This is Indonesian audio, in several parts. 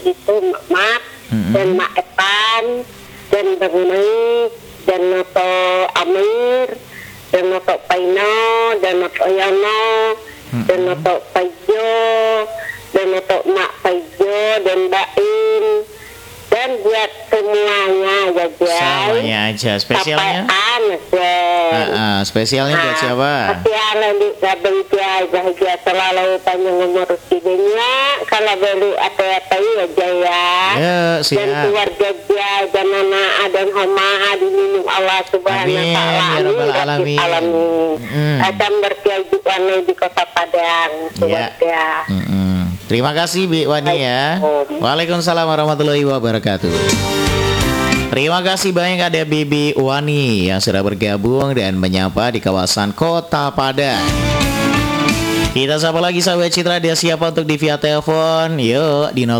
itu Mak dan Mak Epan dan Bang Mai dan Noto Amir dan Noto Paino dan Noto Yono dan Noto Paijo dan Noto Mak Paijo dan Baim dan buat semuanya aja. Semuanya aja. Spesialnya? Spesialnya buat siapa? Spesialnya di Gabenja bahagia selalu panjang umur rezekinya. Kalau beli apa-apa aja ya. Siap. Dan keluarga dia dan anak dan Homa diminum Allah Subhanahu wa taala. Amin ya rabbal alamin. Akan berkehidupan di Kota Padang keluarga. Terima kasih Bi Wani ya. Waalaikumsalam warahmatullahi wabarakatuh. Terima kasih banyak ada Bibi Wani yang sudah bergabung dan menyapa di kawasan Kota Padang. Kita sapa lagi sahabat Citra, dia siapa untuk di via telepon? Yuk di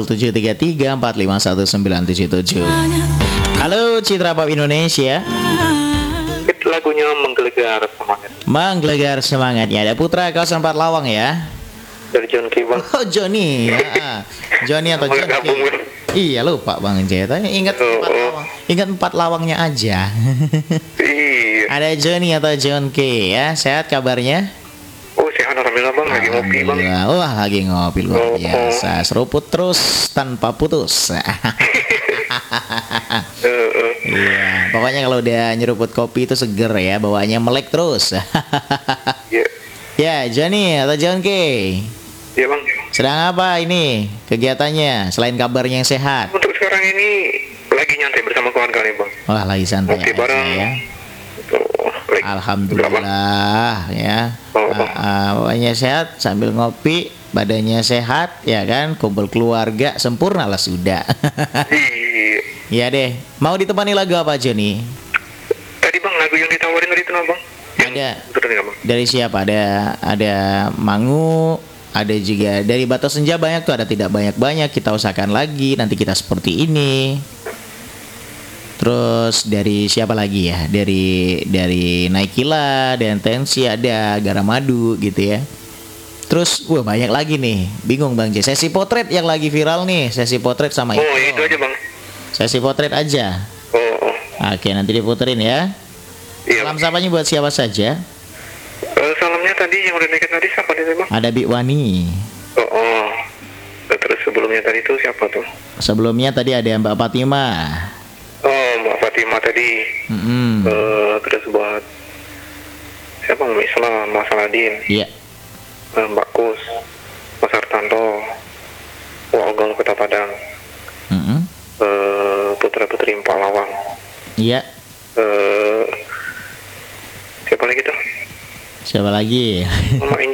0733451977. Halo Citra Pop Indonesia. Lagunya menggelegar semangat. Menggelegar semangatnya. Ada Putra kawasan 4 Lawang ya. Dari John K. Bang. Oh Johnny ya. Johnny atau John K. Iya lupa Bang Jaya. Ingat 4 lawang. Ingat 4 lawangnya aja. Iya. Ada Johnny atau John K ya. Sehat kabarnya? Oh sehat alhamdulillah Bang. Lagi ngopi Bang. Wah lagi ngopi luar biasa. Seruput terus tanpa putus. Iya. Pokoknya kalau udah nyeruput kopi itu seger ya. Bawaannya melek terus. Iya. Ya Johnny atau John K. Iya Bang. Sedang apa ini kegiatannya selain kabarnya yang sehat? Untuk sekarang ini lagi nyantai bersama keluarga nih Bang. Wah lagi santai Ngopi aja bareng. ya. Alhamdulillah ya. Pokoknya sehat sambil ngopi, badannya sehat ya kan, kumpul keluarga sempurna lah sudah. Iya deh. Mau ditemani lagu apa Johnny? Tadi Bang lagu yang ditawarin tadi itu Bang. Ada. Dari siapa? Ada Mangu, ada juga dari Bato Senja banyak tuh, ada tidak banyak-banyak. Kita usahakan lagi nanti kita seperti ini. Terus dari siapa lagi ya? Dari Naikila dan Tensi ada Garamadu gitu ya. Terus banyak lagi nih. Bingung Bang J. Sesi potret yang lagi viral nih, sesi potret sama itu. Oh, itu aja Bang. Sesi potret aja. Oh. Oke, nanti diputerin ya. Iya. Salam sapanya buat siapa saja? Salamnya tadi yang udah naik tadi siapa dia Bang? Ada Bi Wani. Oh. Terus sebelumnya tadi itu siapa tuh? Sebelumnya tadi ada Mbak Fatima. Oh, Mbak Fatima tadi. Terus buat siapa? Misal Mas Saladin. Iya. Mbak Kus, Mas Hartanto, Wogol Kota Padang. Putra-putri 4 Lawang. Iya. Siapa lagi tuh? Siapa lagi? Mama